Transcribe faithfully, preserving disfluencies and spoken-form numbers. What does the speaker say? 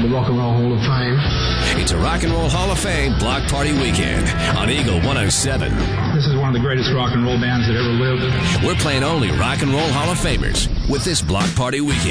the Rock and Roll Hall of Fame. It's a Rock and Roll Hall of Fame block party weekend on Eagle one oh seven. This is one of the greatest rock and roll bands that ever lived. We're playing only Rock and Roll Hall of Famers with this block party weekend.